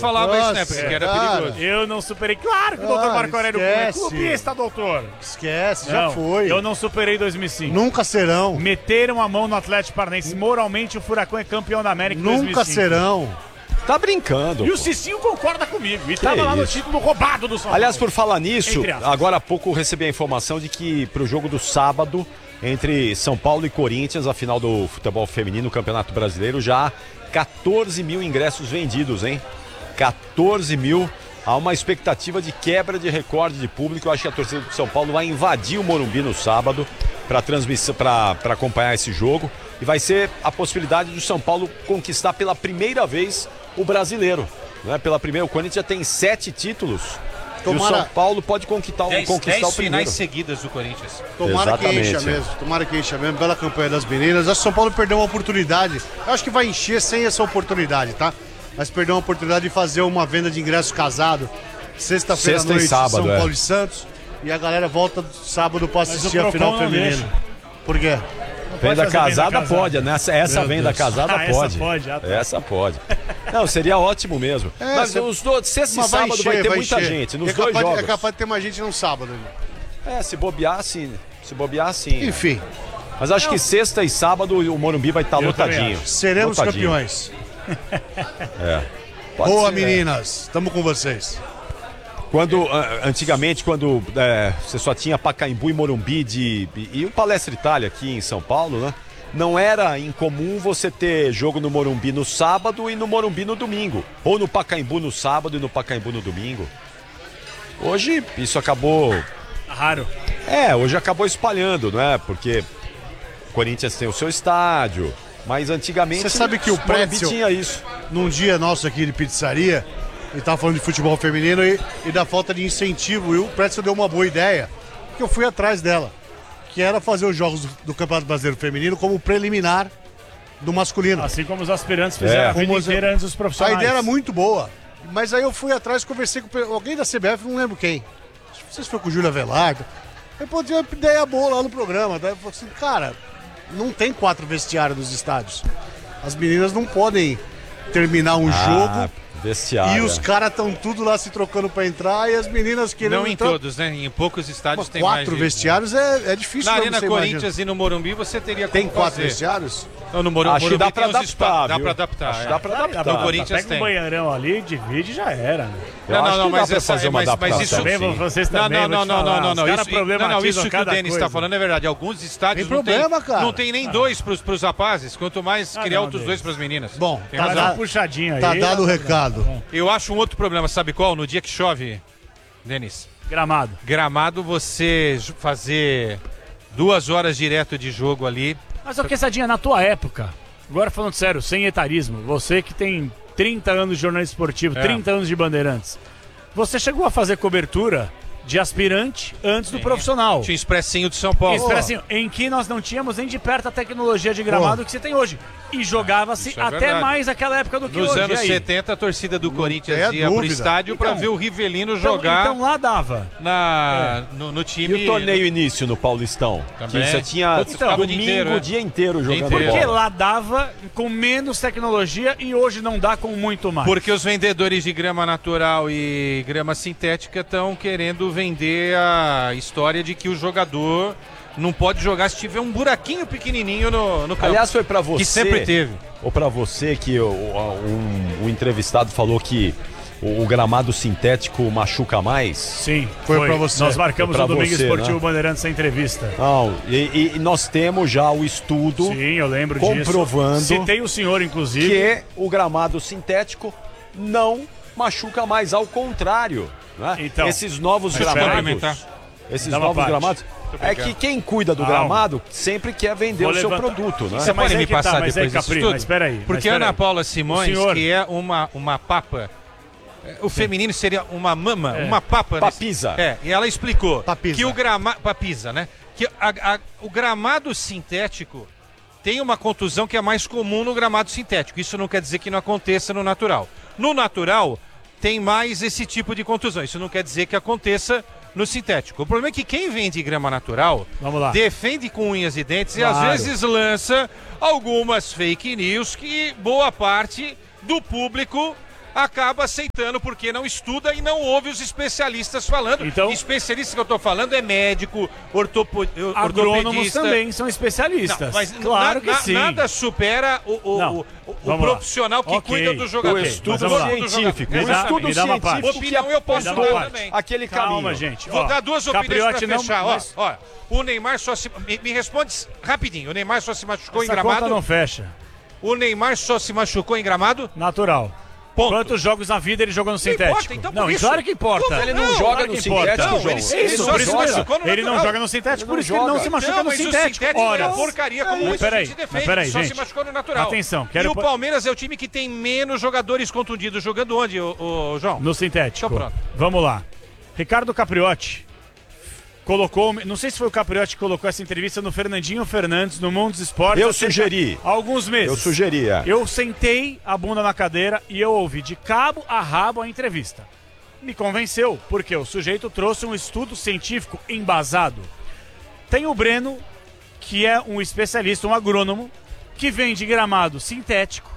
falava isso, né? Porque era perigoso. Eu não superei. Claro que o doutor Marco Aurélio é clubista, doutor. Esquece, já foi. Eu não superei 2005. Nunca serão. Meteram a mão no Atlético Paranaense. Moralmente, o Furacão é campeão da América em 2005. Nunca serão. Tá brincando. E o Cicinho concorda comigo. E tava lá no título roubado do São Paulo. Aliás, por falar nisso, agora há pouco eu recebi a informação de que pro jogo do sábado, entre São Paulo e Corinthians, a final do futebol feminino, o Campeonato Brasileiro, já há 14 mil ingressos vendidos, hein? 14 mil. Há uma expectativa de quebra de recorde de público. Eu acho que a torcida do São Paulo vai invadir o Morumbi no sábado para transmissão, para acompanhar esse jogo. E vai ser a possibilidade do São Paulo conquistar pela primeira vez o brasileiro. Né? Pela primeira, o Corinthians já tem 7 títulos. E o São Paulo pode conquistar o primeiro. Finais seguidas do Corinthians. Tomara que encha mesmo. Tomara que encha mesmo. Bela campanha das meninas. Acho que o São Paulo perdeu uma oportunidade. Eu acho que vai encher sem essa oportunidade, tá? Mas perdeu uma oportunidade de fazer uma venda de ingressos casado. Sexta-feira à noite, sábado, São Paulo e Santos. E a galera volta sábado para assistir a final feminina. Por quê? Venda casada pode, né? Essa venda casada pode. Essa pode. Não, seria ótimo mesmo. Mas os dois, sexta e sábado vai ter muita gente. Nos dois jogos. É capaz de ter mais gente no sábado. Se bobear, sim. Enfim. Mas acho que sexta e sábado o Morumbi vai estar lotadinho. Seremos campeões. Boa, meninas. Estamos com vocês. Antigamente, quando você só tinha Pacaembu e Morumbi e o Palestra Itália aqui em São Paulo, né? Não era incomum você ter jogo no Morumbi no sábado e no Morumbi no domingo. Ou no Pacaembu no sábado e no Pacaembu no domingo. Hoje isso acabou... Raro. Hoje acabou espalhando, né? Porque o Corinthians tem o seu estádio, mas antigamente... Você sabe que o Pretzel tinha isso. Num dia nosso aqui de pizzaria... Ele tava falando de futebol feminino e da falta de incentivo. E o Pretzel deu uma boa ideia, que eu fui atrás dela. Que era fazer os jogos do Campeonato Brasileiro Feminino como preliminar do masculino. Assim como os aspirantes fizeram a vida inteira antes dos profissionais. A ideia era muito boa. Mas aí eu fui atrás, conversei com alguém da CBF, não lembro quem. Não sei se foi com o Júlio Avelardo. Eu tinha uma ideia boa lá no programa. Daí eu falei assim, cara, não tem 4 vestiários nos estádios. As meninas não podem terminar um jogo... Vestiário. E os caras estão tudo lá se trocando pra entrar e as meninas querendo... Não em todos, né? Em poucos estádios tem 4 vestiários é difícil. Na Arena Corinthians e no Morumbi você teria como Tem 4 vestiários? Não, no Morumbi acho que dá pra adaptar, dá pra adaptar. Dá pra adaptar. No Corinthians pega um banheirão ali, divide e já era. Né? Não, mas dá pra fazer uma adaptação. Vocês também, não, isso que o Denis está falando é verdade. Alguns estádios não tem nem 2 pros rapazes, quanto mais criar outros 2 pras meninas. Bom, tá dando puxadinha aí. Tá dado o recado. Eu acho um outro problema, sabe qual? No dia que chove, Denis. Gramado, você fazer 2 horas direto de jogo ali. Mas, ô Quesadinha, na tua época, agora falando sério, sem etarismo, você que tem 30 anos de jornalismo esportivo, 30 anos de Bandeirantes, você chegou a fazer cobertura de aspirante antes do profissional. Tinha Expressinho de São Paulo. Expressinho, em que nós não tínhamos nem de perto a tecnologia de gramado que você tem hoje. E jogava-se até mais aquela época do que Nos hoje. Nos anos 70, a torcida do Corinthians ia pro estádio pra ver o Rivelino jogar. Então lá dava. No time. E o torneio início no Paulistão? Também. Que você tinha domingo o dia inteiro jogando bola. Porque lá dava com menos tecnologia e hoje não dá com muito mais. Porque os vendedores de grama natural e grama sintética estão querendo vender a história de que o jogador não pode jogar se tiver um buraquinho pequenininho no campo. Aliás, foi pra você... Que sempre teve. Ou pra você que o entrevistado falou que o gramado sintético machuca mais? Sim, foi pra você. Nós marcamos o Domingo Esportivo, né? Bandeirantes, essa entrevista. Não, e nós temos já o estudo... Sim, eu lembro comprovando disso. Citei o senhor, inclusive. Que o gramado sintético não machuca mais, ao contrário. Né? Então, esses novos gramados... É que quem cuida do gramado sempre quer vender o seu produto, né? Você pode me passar depois disso tudo? Mas peraí. Porque a Ana Paula Simões, que é uma papa, o feminino seria uma mama, uma papa. Papisa. E ela explicou Papisa. que o gramado... Papisa, né? Que o gramado sintético tem uma contusão que é mais comum no gramado sintético. Isso não quer dizer que não aconteça no natural. No natural, tem mais esse tipo de contusão. Isso não quer dizer que aconteça no sintético. O problema é que quem vende grama natural defende com unhas e dentes e às vezes lança algumas fake news que boa parte do público acaba aceitando porque não estuda e não ouve os especialistas falando. Então, especialista que eu tô falando é médico, agrônomos ortopedista. também são especialistas. Não, mas claro que sim. Nada supera o profissional que cuida do jogador. O estudo científico. O estudo científico. Opinião eu posso dar também. Aquele caminho. Calma, gente. Vou dar duas opiniões pra fechar. Mas... Ó, o Neymar só se... Me responde rapidinho. O Neymar só se machucou Essa em gramado? Conta não fecha. O Neymar só se machucou em gramado? Natural. Ponto. Quantos jogos na vida ele jogou no sintético? Importa, então, não, isso. claro que importa. Como ele não joga no sintético, não, João. Ele só se machucou no Ele não natural. joga no sintético, por Ele isso não que ele não joga. se machuca Não, no mas sintético. o sintético é uma porcaria, como muita gente defende. peraí, só gente. se machucou no natural. Atenção, E o Palmeiras é o time que tem menos jogadores contundidos. Jogando onde, o João? No sintético. Então pronto. Vamos lá. Ricardo Capriotti colocou, não sei se foi o Capriotti que colocou essa entrevista no Fernandinho Fernandes, no Mundo dos Esportes. Eu sugeri. Há alguns meses. Eu sugeri, é. Eu sentei a bunda na cadeira e eu ouvi de cabo a rabo a entrevista. Me convenceu, porque o sujeito trouxe um estudo científico embasado. Tem o Breno, que é um especialista, um agrônomo, que vende gramado sintético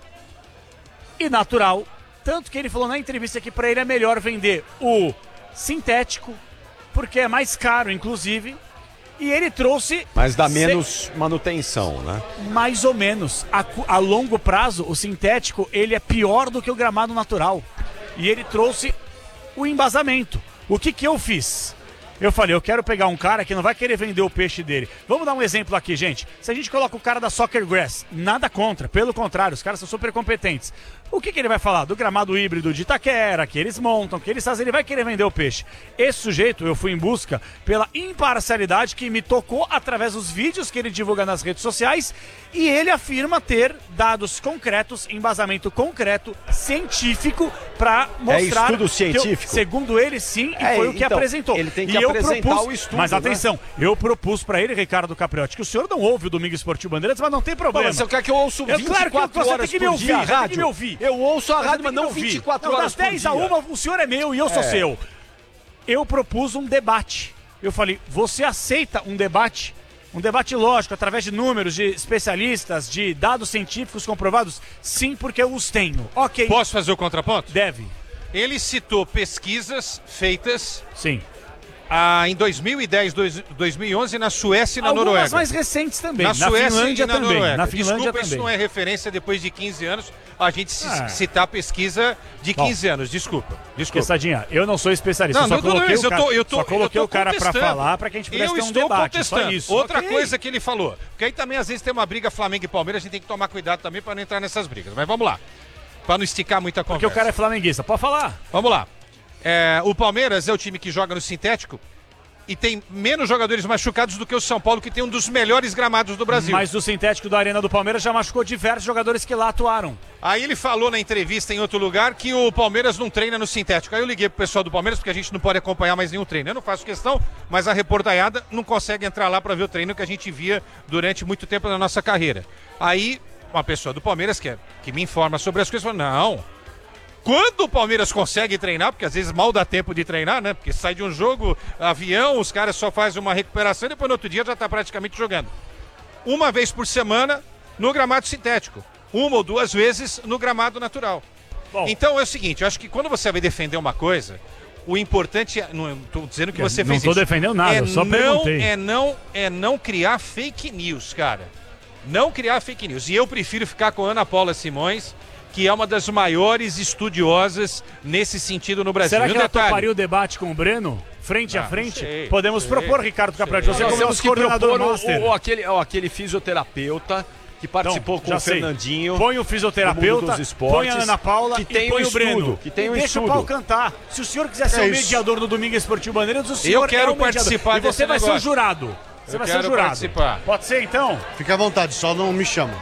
e natural. Tanto que ele falou na entrevista que para ele é melhor vender o sintético, porque é mais caro, inclusive. E ele trouxe... Mas dá menos manutenção, né? Mais ou menos. A longo prazo, o sintético, ele é pior do que o gramado natural. E ele trouxe o embasamento. O que eu fiz? Eu falei, eu quero pegar um cara que não vai querer vender o peixe dele. Vamos dar um exemplo aqui, gente. Se a gente coloca o cara da Soccer Grass, nada contra, pelo contrário, os caras são super competentes. O que ele vai falar? Do gramado híbrido de Itaquera, que eles montam, que eles fazem, ele vai querer vender o peixe. Esse sujeito, eu fui em busca pela imparcialidade que me tocou através dos vídeos que ele divulga nas redes sociais, e ele afirma ter dados concretos, embasamento concreto, científico, para mostrar... É estudo científico? Segundo ele, sim, e foi o que apresentou. Ele tem que apresentar o estudo, mas atenção, né? Eu propus para ele, Ricardo Capriotti, que o senhor não ouve o Domingo Esportivo Bandeirantes, mas não tem problema. Mas você quer que eu ouço 24 horas por dia a rádio? Eu ouço a rádio, mas não 24 horas por dia. Das 10 a 1, o senhor é meu e eu sou seu. Eu propus um debate. Eu falei, você aceita um debate? Um debate lógico, através de números, de especialistas, de dados científicos comprovados? Sim, porque eu os tenho. Ok. Posso fazer o contraponto? Deve. Ele citou pesquisas feitas... Sim. Em 2010, 2011 na Suécia e na Algumas Noruega. mais recentes também. Na Suécia Finlândia e na também. Noruega. Na Finlândia Desculpa, também. isso não é referência depois de 15 anos. A gente citar pesquisa de 15 anos. Desculpa. Quesadinha, eu não sou especialista. Não, só coloquei só coloquei o cara para falar, para que a gente pudesse ter um debate. Só isso. Outra coisa que ele falou. Porque aí também às vezes tem uma briga Flamengo e Palmeiras, a gente tem que tomar cuidado também para não entrar nessas brigas. Mas vamos lá. Para não esticar muita conversa. Porque o cara é flamenguista. Pode falar. Vamos lá. O Palmeiras é o time que joga no sintético e tem menos jogadores machucados do que o São Paulo, que tem um dos melhores gramados do Brasil. Mas o sintético da Arena do Palmeiras já machucou diversos jogadores que lá atuaram. Aí ele falou na entrevista em outro lugar que o Palmeiras não treina no sintético. Aí eu liguei pro pessoal do Palmeiras, porque a gente não pode acompanhar mais nenhum treino. Eu não faço questão, mas a reportaiada não consegue entrar lá para ver o treino que a gente via durante muito tempo na nossa carreira. Aí uma pessoa do Palmeiras que me informa sobre as coisas falou, não... Quando o Palmeiras consegue treinar, porque às vezes mal dá tempo de treinar, né? Porque sai de um jogo, avião, os caras só fazem uma recuperação e depois no outro dia já está praticamente jogando. Uma vez por semana no gramado sintético. Uma ou duas vezes no gramado natural. Bom, então é o seguinte, eu acho que quando você vai defender uma coisa, o importante é, não estou dizendo que você fez isso. Não estou defendendo nada, eu só perguntei. É não criar fake news, cara. Não criar fake news. E eu prefiro ficar com a Ana Paula Simões, que é uma das maiores estudiosas nesse sentido no Brasil. Será que ela toparia o debate com o Breno? Frente a frente? Sei, podemos propor, Ricardo Capriotti. Você como nosso coordenador master. Aquele fisioterapeuta que participou com o Fernandinho. Põe o fisioterapeuta, põe a Ana Paula que tem e põe o Breno. Que tem deixa o pau cantar. Se o senhor quiser ser o mediador do Domingo Esportivo Bandeirantes, o senhor eu quero participar desse negócio. E você vai ser o jurado. Você vai ser o jurado. Participar. Pode ser, então? Fica à vontade, só não me chama.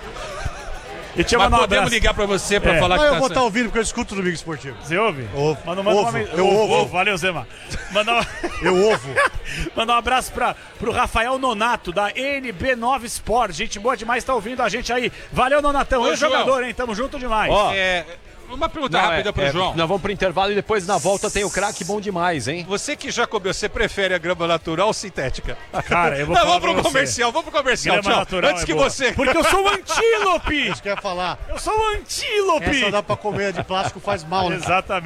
E te mas podemos ligar pra você pra falar que eu vou estar ouvindo porque eu escuto o Domingo Esportivo. Você ouve? Ouvo. Eu ouvo. Valeu, Zema. Eu ouvo. Mandar um abraço pro Rafael Nonato, da NB9 Sport. Gente boa demais, tá ouvindo a gente aí. Valeu, Nonatão. Jogador, hein? Tamo junto demais. Uma pergunta rápida pro João. Nós vamos pro intervalo e depois na volta tem o craque bom demais, hein? Você que já comeu, você prefere a grama natural ou sintética? Cara, eu vou Não, falar vamos pro pra você. comercial, vamos pro comercial, Grama tchau. natural Antes é que boa. você... Porque eu sou um antílope! Isso que eu ia falar. Eu sou um antílope! Essa dá pra comer, a de plástico faz mal, né? Exatamente.